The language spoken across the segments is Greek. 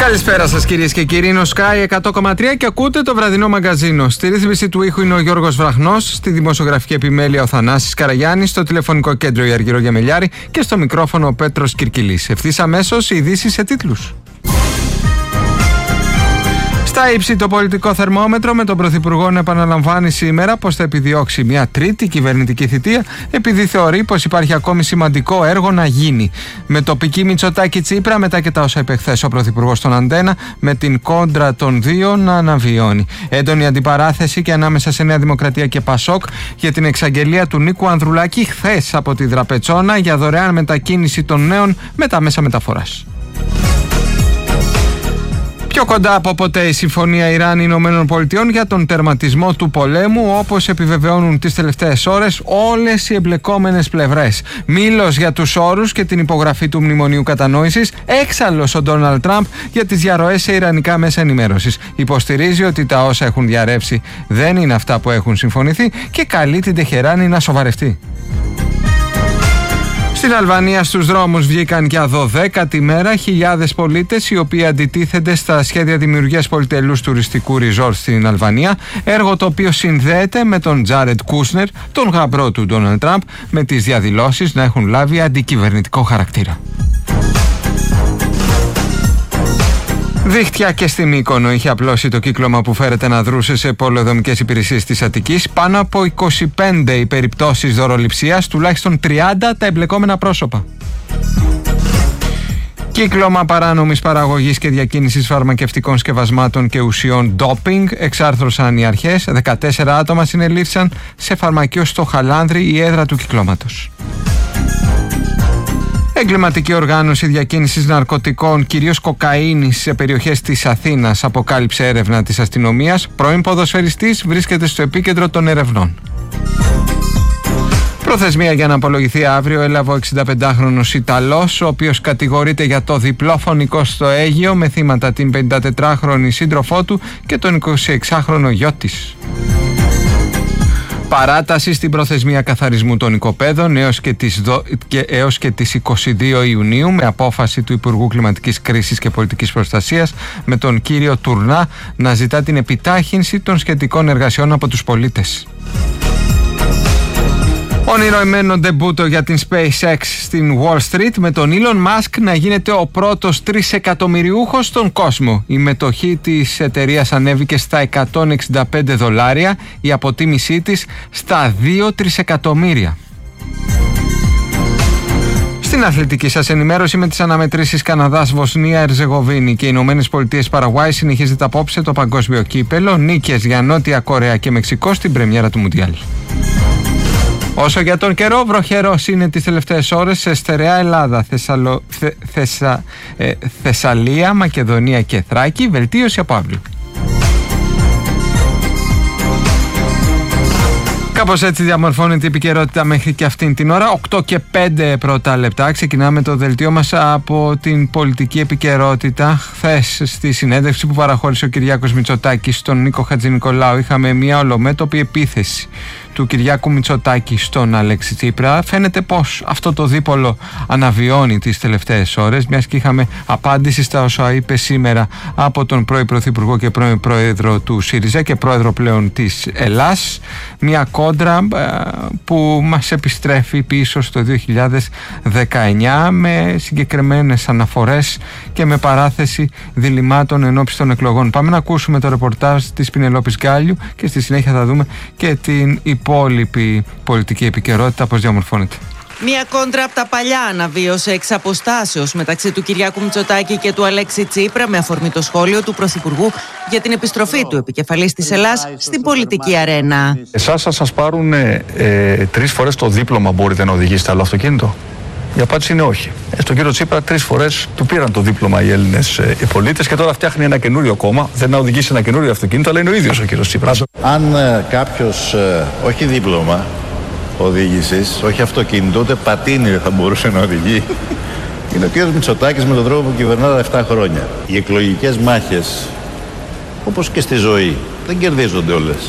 Καλησπέρα σας κυρίες και κύριοι, είναι ο Sky 100,3 και ακούτε το βραδινό μαγκαζίνο. Στη ρύθμιση του ήχου είναι ο Γιώργος Βραχνός, στη δημοσιογραφική επιμέλεια ο Θανάσης Καραγιάννης, στο τηλεφωνικό κέντρο η Αργυρό Γεμελιάρη και στο μικρόφωνο ο Πέτρος Κυρκυλής. Ευθύς αμέσως οι ειδήσεις σε τίτλους. Στα ύψη το πολιτικό θερμόμετρο, με τον Πρωθυπουργό να επαναλαμβάνει σήμερα πως θα επιδιώξει μια τρίτη κυβερνητική θητεία, επειδή θεωρεί πως υπάρχει ακόμη σημαντικό έργο να γίνει. Με τοπική Μητσοτάκη-Τσίπρα, μετά και τα όσα είπε χθες ο Πρωθυπουργός στον Αντένα, με την κόντρα των δύο να αναβιώνει. Έντονη αντιπαράθεση και ανάμεσα σε Νέα Δημοκρατία και Πασόκ για την εξαγγελία του Νίκου Ανδρουλάκη χθες από τη Δραπετσόνα για δωρεάν μετακίνηση των νέων με τα μέσα μεταφοράς. Πιο κοντά από ποτέ η Συμφωνία Ιράν-Ηνωμένων Πολιτειών για τον τερματισμό του πολέμου, όπως επιβεβαιώνουν τις τελευταίες ώρες όλες οι εμπλεκόμενες πλευρές. Μήλος για τους όρους και την υπογραφή του Μνημονίου Κατανόησης, έξαλλος ο Ντόναλντ Τραμπ για τις διαρροές σε ιρανικά μέσα ενημέρωσης. Υποστηρίζει ότι τα όσα έχουν διαρρεύσει δεν είναι αυτά που έχουν συμφωνηθεί και καλεί την Τεχεράνη να σοβαρευτεί. Στην Αλβανία στους δρόμους βγήκαν για 12η μέρα χιλιάδες πολίτες οι οποίοι αντιτίθενται στα σχέδια δημιουργίας πολυτελούς τουριστικού ριζόρτ στην Αλβανία, έργο το οποίο συνδέεται με τον Τζάρετ Κούσνερ, τον γαμπρό του Ντόναλντ Τραμπ, με τις διαδηλώσεις να έχουν λάβει αντικυβερνητικό χαρακτήρα. Δίχτυα και στη Μύκονο είχε απλώσει το κύκλωμα που φέρεται να δρούσε σε πολεοδομικές υπηρεσίες της Αττικής. Πάνω από 25 οι περιπτώσεις δωροληψίας, τουλάχιστον 30 τα εμπλεκόμενα πρόσωπα. Κύκλωμα παράνομης παραγωγής και διακίνησης φαρμακευτικών σκευασμάτων και ουσιών ντόπινγκ εξάρθρωσαν οι αρχές. 14 άτομα συνελήφθησαν σε φαρμακείο στο Χαλάνδρι, η έδρα του κυκλώματος. Εγκληματική οργάνωση διακίνησης ναρκωτικών, κυρίως κοκαίνης, σε περιοχές της Αθήνας, αποκάλυψε έρευνα της αστυνομίας. Πρώην ποδοσφαιριστής βρίσκεται στο επίκεντρο των ερευνών. Προθεσμία για να απολογηθεί αύριο έλαβε ο 65χρονος Ιταλός, ο οποίος κατηγορείται για το διπλό φωνικό στο Αίγυο, με θύματα την 54χρονη σύντροφό του και τον 26χρονο γιο της. Παράταση στην προθεσμία καθαρισμού των οικοπαίδων έως και τις 22 Ιουνίου, με απόφαση του Υπουργού Κλιματικής Κρίσης και Πολιτικής Προστασίας, με τον κύριο Τουρνά να ζητά την επιτάχυνση των σχετικών εργασιών από τους πολίτες. Ονειροημένο ντεμπούτο για την SpaceX στην Wall Street, με τον Elon Musk να γίνεται ο πρώτος 3-εκατομμυριούχος στον κόσμο. Η μετοχή της εταιρείας ανέβηκε στα $165, η αποτίμησή της στα 2 τρισεκατομμύρια. Στην αθλητική σας ενημέρωση, με τις αναμετρήσεις Καναδάς, Βοσνία, Ερζεγοβίνη και Ηνωμένες Πολιτείες Παραγουάη, συνεχίζεται απόψε το παγκόσμιο κύπελο. Νίκες για Νότια Κορέα και Μεξικό στην πρεμιέρα του Μουντιάλ. Όσο για τον καιρό, βροχερός είναι τις τελευταίες ώρες σε στερεά Ελλάδα, Θεσσαλία, Μακεδονία και Θράκη. Βελτίωση από αύριο. Κάπως έτσι διαμορφώνεται η επικαιρότητα μέχρι και αυτήν την ώρα. 8 και 5 πρώτα λεπτά. Ξεκινάμε το δελτίο μας από την πολιτική επικαιρότητα. Χθες, στη συνέντευξη που παραχώρησε ο Κυριάκος Μητσοτάκης στον Νίκο Χατζηνικολάου, είχαμε μια ολομέτωπη επίθεση του Κυριάκου Μητσοτάκη στον Αλέξη Τσίπρα. Φαίνεται πως αυτό το δίπολο αναβιώνει τις τελευταίες ώρες, μιας και είχαμε απάντηση στα όσα είπε σήμερα από τον πρώην Πρωθυπουργό και πρώην Πρόεδρο του ΣΥΡΙΖΑ και Πρόεδρο πλέον της Ελλάς. Μια κόντρα που μας επιστρέφει πίσω στο 2019, με συγκεκριμένες αναφορές και με παράθεση διλημάτων ενόψει των εκλογών. Πάμε να ακούσουμε το ρεπορτάζ της Πινελόπης Γκάλιου και στη συνέχεια θα δούμε και την υπόλοιπη πολιτική επικαιρότητα πώς διαμορφώνεται. Μια κόντρα από τα παλιά αναβίωσε εξ αποστάσεως μεταξύ του Κυριάκου Μητσοτάκη και του Αλέξη Τσίπρα, με αφορμή το σχόλιο του Πρωθυπουργού για την επιστροφή του επικεφαλής της Ελλάς στην πολιτική αρένα. Εσάς θα σας πάρουν 3 φορές το δίπλωμα, μπορείτε να οδηγήσετε άλλο αυτοκίνητο? Η απάντηση είναι όχι. Στον κύριο Τσίπρα 3 φορές του πήραν το δίπλωμα οι Έλληνες πολίτες και τώρα φτιάχνει ένα καινούριο κόμμα. Δεν να οδηγήσει ένα καινούριο αυτοκίνητο, αλλά είναι ο ίδιος ο κύριος Τσίπρας. Αν κάποιος όχι δίπλωμα οδήγησης, όχι αυτοκίνητο, ούτε πατίνι θα μπορούσε να οδηγεί, είναι ο κύριος Μητσοτάκης, με τον τρόπο που κυβερνά τα 7 χρόνια. Οι εκλογικές μάχες, όπως και στη ζωή, δεν κερδίζονται όλες.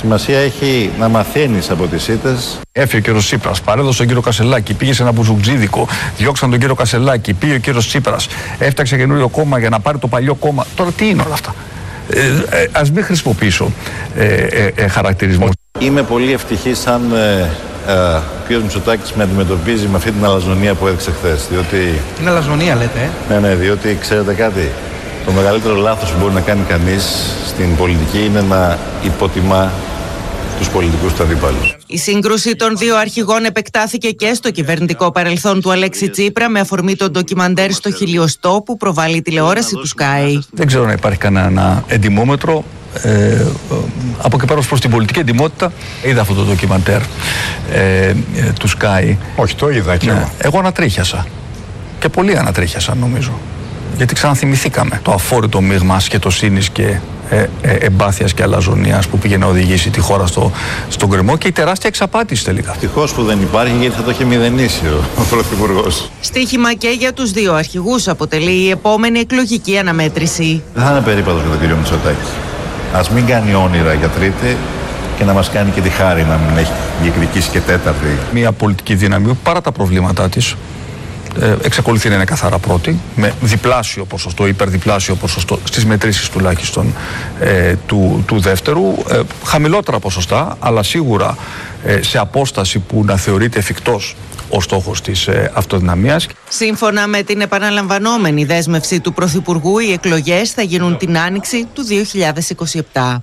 Σημασία έχει να μαθαίνεις από τις ήττες. Έφυγε ο κύριος Τσίπρας, παρέδωσε τον κύριο Κασελάκη, πήγε σε ένα μπουζουτζίδικο, διώξαν τον κύριο Κασελάκη, πήγε ο κύριος Τσίπρας, έφτιαξε καινούριο κόμμα για να πάρει το παλιό κόμμα. Τώρα τι είναι όλα αυτά? Ας μην χρησιμοποιήσω χαρακτηρισμό. Είμαι πολύ ευτυχής αν ο κ. Μητσοτάκης με αντιμετωπίζει με αυτή την αλαζονία που έδειξε χθες. Την αλαζονία λέτε, Ναι, διότι ξέρετε κάτι. Το μεγαλύτερο λάθος που μπορεί να κάνει κανείς στην πολιτική είναι να υποτιμά τους πολιτικούς του αντιπάλους. Η σύγκρουση των δύο αρχηγών επεκτάθηκε και στο κυβερνητικό παρελθόν του Αλέξη Τσίπρα με αφορμή τον ντοκιμαντέρ στο Χιλιοστό που προβάλλει η τηλεόραση του Sky. Δεν ξέρω να υπάρχει κανένα εντιμόμετρο. Από και πέρα προς την πολιτική εντιμότητα είδα αυτό το ντοκιμαντέρ του Sky. Όχι, το είδα και εγώ. Εγώ ανατρίχιασα. Και πολλοί ανατρίχιασαν νομίζω. Γιατί ξαναθυμηθήκαμε το αφόρητο μείγμα σχετοσύνης και εμπάθειας και αλαζονίας που πήγε να οδηγήσει τη χώρα στον γκρεμό και η τεράστια εξαπάτηση τελικά. Ευτυχώς που δεν υπάρχει, γιατί θα το είχε μηδενίσει ο Πρωθυπουργός. Στοίχημα και για τους δύο αρχηγούς αποτελεί η επόμενη εκλογική αναμέτρηση. Δεν θα είναι περίπατος για τον κύριο Μητσοτάκη. Ας μην κάνει όνειρα για τρίτη και να μας κάνει και τη χάρη να μην έχει διεκδικήσει και τέταρτη. Μια πολιτική δύναμη που παρά τα προβλήματά της εξακολουθεί να είναι καθαρά πρώτη, με διπλάσιο ποσοστό, υπερδιπλάσιο ποσοστό στις μετρήσεις τουλάχιστον του δεύτερου, χαμηλότερα ποσοστά, αλλά σίγουρα σε απόσταση που να θεωρείται εφικτός ο στόχος της αυτοδυναμίας. Σύμφωνα με την επαναλαμβανόμενη δέσμευση του Πρωθυπουργού, οι εκλογές θα γίνουν την Άνοιξη του 2027.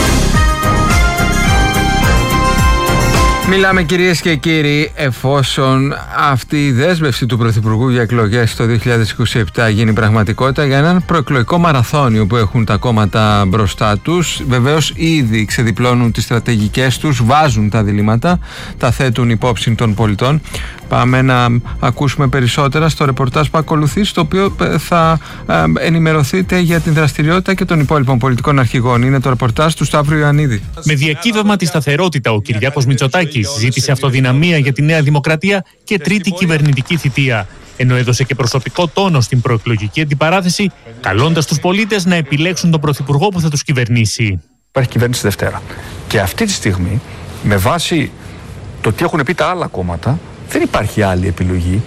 Μιλάμε κυρίες και κύριοι, εφόσον αυτή η δέσμευση του Πρωθυπουργού για εκλογές το 2027 γίνει πραγματικότητα, για έναν προεκλογικό μαραθώνιο που έχουν τα κόμματα μπροστά τους. Βεβαίως ήδη ξεδιπλώνουν τις στρατηγικές τους, βάζουν τα διλήμματα, τα θέτουν υπόψη των πολιτών. Πάμε να ακούσουμε περισσότερα στο ρεπορτάζ που ακολουθεί, στο οποίο θα ενημερωθείτε για την δραστηριότητα και των υπόλοιπων πολιτικών αρχηγών. Είναι το ρεπορτάζ του Σταύρου Ιωαννίδη. Με διακύβευμα τη σταθερότητα, ο Κυριάκος Μητσοτάκης ζήτησε αυτοδυναμία για τη Νέα Δημοκρατία και τρίτη κυβερνητική θητεία, ενώ έδωσε και προσωπικό τόνο στην προεκλογική αντιπαράθεση, καλώντας τους πολίτες να επιλέξουν τον πρωθυπουργό που θα τους κυβερνήσει. Υπάρχει κυβέρνηση Δευτέρα. Και αυτή τη στιγμή, με βάση το τι έχουν πει τα άλλα κόμματα, δεν υπάρχει άλλη επιλογή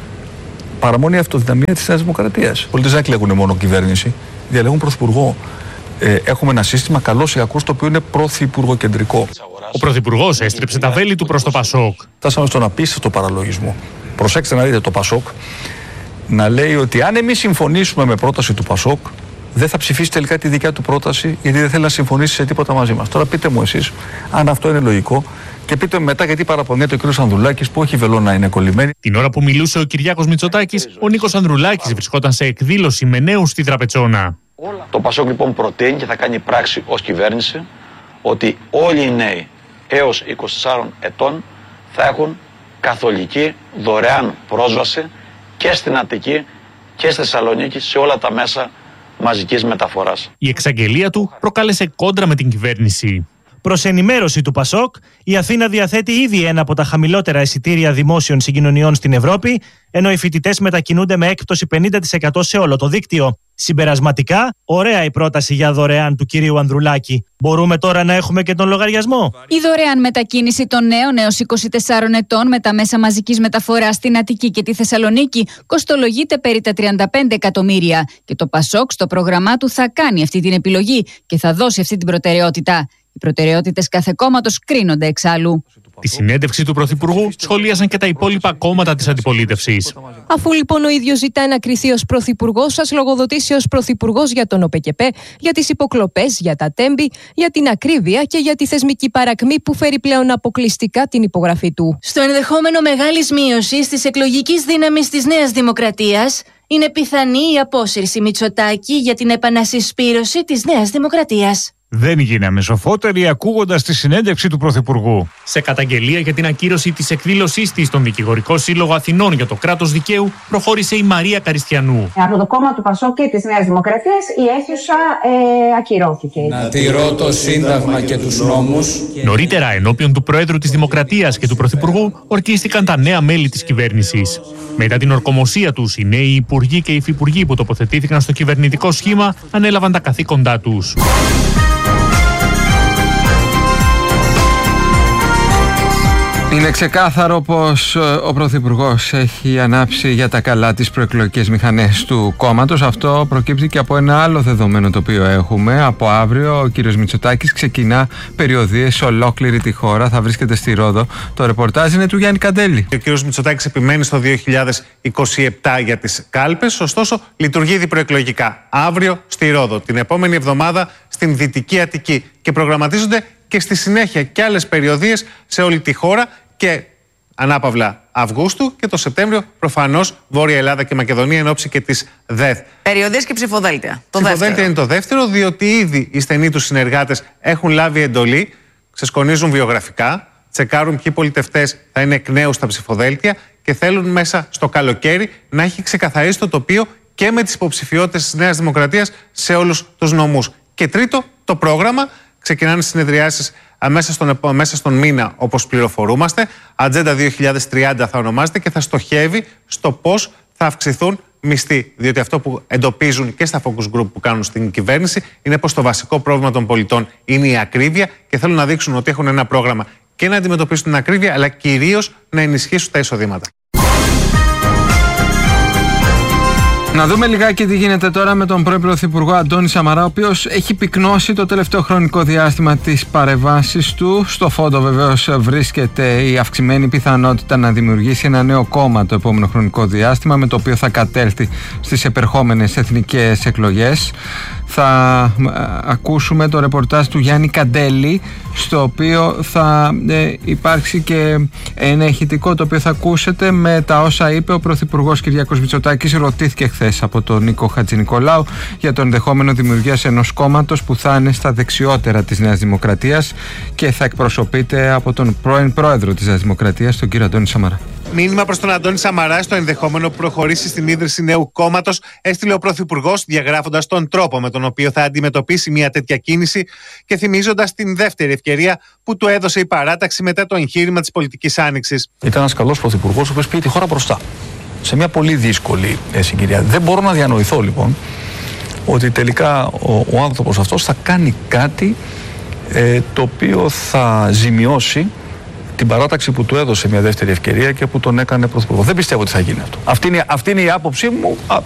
παρά μόνο η αυτοδυναμία της Νέας Δημοκρατίας. Οι πολίτες δεν εκλέγουν μόνο κυβέρνηση, διαλέγουν πρωθυπουργό. Έχουμε ένα σύστημα καλός ή κακός, το οποίο είναι πρωθυπουργοκεντρικό. Ο πρωθυπουργός έστρεψε τα βέλη του προς το Πασόκ. Φτάσαμε στον απίστευτο παραλογισμό. Προσέξτε να δείτε το Πασόκ να λέει ότι αν εμείς συμφωνήσουμε με πρόταση του Πασόκ, δεν θα ψηφίσει τελικά τη δικιά του πρόταση, γιατί δεν θέλει να συμφωνήσει σε τίποτα μαζί μας. Τώρα πείτε μου εσείς αν αυτό είναι λογικό και πείτε μου μετά γιατί παραπονιέται ο κ. Ανδρουλάκης που όχι βελόνα είναι κολλημένη. Την ώρα που μιλούσε ο Κυριάκος Μητσοτάκης, ο Νίκος Ανδρουλάκης βρισκόταν σε εκδήλωση με νέους στη Τραπετσόνα. Το Πασόκ λοιπόν προτείνει και θα κάνει πράξη ως κυβέρνηση ότι όλοι οι νέοι έως 24 ετών θα έχουν καθολική δωρεάν πρόσβαση και στην Αττική και στη Θεσσαλονίκη σε όλα τα μέσα μαζικής μεταφοράς. Η εξαγγελία του προκάλεσε κόντρα με την κυβέρνηση. Προς ενημέρωση του Πασόκ, η Αθήνα διαθέτει ήδη ένα από τα χαμηλότερα εισιτήρια δημόσιων συγκοινωνιών στην Ευρώπη, ενώ οι φοιτητές μετακινούνται με έκπτωση 50% σε όλο το δίκτυο. Συμπερασματικά, ωραία η πρόταση για δωρεάν του κυρίου Ανδρουλάκη. Μπορούμε τώρα να έχουμε και τον λογαριασμό. Η δωρεάν μετακίνηση των νέων έως 24 ετών με τα μέσα μαζικής μεταφοράς στην Αττική και τη Θεσσαλονίκη κοστολογείται περί τα 35 εκατομμύρια. Και το Πασόκ στο πρόγραμμά του θα κάνει αυτή την επιλογή και θα δώσει αυτή την προτεραιότητα. Οι προτεραιότητες κάθε κόμματος κρίνονται εξάλλου. Τη συνέντευξη του Πρωθυπουργού σχολίασαν και τα υπόλοιπα κόμματα της αντιπολίτευσης. Αφού λοιπόν ο ίδιος ζητάει να κριθεί ως πρωθυπουργός, σας λογοδοτήσει ως πρωθυπουργός για τον ΟΠΕΚΕΠΕ, για τις υποκλοπές, για τα τέμπη, για την ακρίβεια και για τη θεσμική παρακμή που φέρει πλέον αποκλειστικά την υπογραφή του. Στο ενδεχόμενο μεγάλης μείωσης της εκλογικής δύναμης της Νέας Δημοκρατίας, είναι πιθανή η απόσυρση Μητσοτάκη για την επανασυσπήρωση της Νέας Δημοκρατίας. Δεν γίναμε σοφότεροι ακούγοντας τη συνέντευξη του Πρωθυπουργού. Σε καταγγελία για την ακύρωση της εκδήλωσής της στον Δικηγορικό Σύλλογο Αθηνών για το κράτος δικαίου, προχώρησε η Μαρία Καριστιανού. Από το κόμμα του Πασόκ και της Νέας Δημοκρατίας η αίθουσα ακυρώθηκε. Να τηρώ το Σύνταγμα και τους νόμους. Νωρίτερα, ενώπιον του Προέδρου της Δημοκρατίας και του Πρωθυπουργού, ορκίστηκαν τα νέα μέλη της κυβέρνησης. Μετά την ορκομοσία τους, οι νέοι υπουργοί και υφυπουργοί που τοποθετήθηκαν στο κυβερνητικό σχήμα ανέλαβαν τα καθήκοντά τους. Είναι ξεκάθαρο πως ο Πρωθυπουργός έχει ανάψει για τα καλά τις προεκλογικές μηχανές του κόμματος. Αυτό προκύπτει και από ένα άλλο δεδομένο το οποίο έχουμε. Από αύριο ο κύριος Μητσοτάκης ξεκινά περιοδίες σε ολόκληρη τη χώρα. Θα βρίσκεται στη Ρόδο. Το ρεπορτάζ είναι του Γιάννη Καντέλη. Ο κύριος Μητσοτάκης επιμένει στο 2027 για τις κάλπες, ωστόσο λειτουργεί ήδη προεκλογικά. Αύριο στη Ρόδο, την επόμενη εβδομάδα στην Δυτική Αττική και προγραμματίζονται και στη συνέχεια και άλλες περιοδίες σε όλη τη χώρα και ανάπαυλα Αυγούστου και το Σεπτέμβριο προφανώς Βόρεια Ελλάδα και Μακεδονία εν ώψη και της ΔΕΘ. Περιοδίες και ψηφοδέλτια. Ψηφοδέλτια είναι το δεύτερο, διότι ήδη οι στενοί τους συνεργάτες έχουν λάβει εντολή, ξεσκονίζουν βιογραφικά, τσεκάρουν ποιοι πολιτευτές θα είναι εκ νέου στα ψηφοδέλτια και θέλουν μέσα στο καλοκαίρι να έχει ξεκαθαρίσει το τοπίο και με τις υποψηφιότητες της Νέας Δημοκρατίας σε όλους τους νομούς. Και τρίτο, το πρόγραμμα. Ξεκινάνε συνεδριάσεις μέσα στον μήνα, όπως πληροφορούμαστε. Ατζέντα 2030 θα ονομάζεται και θα στοχεύει στο πώς θα αυξηθούν μισθοί. Διότι αυτό που εντοπίζουν και στα focus group που κάνουν στην κυβέρνηση είναι πως το βασικό πρόβλημα των πολιτών είναι η ακρίβεια και θέλουν να δείξουν ότι έχουν ένα πρόγραμμα και να αντιμετωπίσουν την ακρίβεια, αλλά κυρίως να ενισχύσουν τα εισοδήματα. Να δούμε λιγάκι τι γίνεται τώρα με τον πρώην Πρωθυπουργό Αντώνη Σαμαρά, ο οποίος έχει πυκνώσει το τελευταίο χρονικό διάστημα τις παρεμβάσεις του. Στο φόντο βεβαίως βρίσκεται η αυξημένη πιθανότητα να δημιουργήσει ένα νέο κόμμα το επόμενο χρονικό διάστημα, με το οποίο θα κατέλθει στις επερχόμενες εθνικές εκλογές. Θα ακούσουμε το ρεπορτάζ του Γιάννη Καντέλη, στο οποίο θα υπάρξει και ένα ηχητικό το οποίο θα ακούσετε με τα όσα είπε ο Πρωθυπουργός Κυριάκος Μητσοτάκης. Ρωτήθηκε χθες από τον Νίκο Χατζηνικολάου για το ενδεχόμενο δημιουργίας ενός κόμματος που θα είναι στα δεξιότερα της Νέας Δημοκρατίας και θα εκπροσωπείται από τον πρώην πρόεδρο της Νέας Δημοκρατίας, τον κύριο Αντώνη Σαμαρά. Μήνυμα προς τον Αντώνη Σαμαρά στο ενδεχόμενο που προχωρήσει στην ίδρυση νέου κόμματος έστειλε ο Πρωθυπουργός, διαγράφοντας τον τρόπο με τον οποίο θα αντιμετωπίσει μια τέτοια κίνηση και θυμίζοντας την δεύτερη ευκαιρία που του έδωσε η παράταξη μετά το εγχείρημα της πολιτικής άνοιξης. Ήταν ένας καλός Πρωθυπουργός, ο οποίος πήγε τη χώρα μπροστά σε μια πολύ δύσκολη συγκυρία. Δεν μπορώ να διανοηθώ λοιπόν ότι τελικά ο άνθρωπος αυτός θα κάνει κάτι το οποίο θα ζημιώσει την παράταξη που του έδωσε μια δεύτερη ευκαιρία και που τον έκανε πρωθυπουργό. Δεν πιστεύω ότι θα γίνει αυτό. Αυτή είναι η άποψή μου.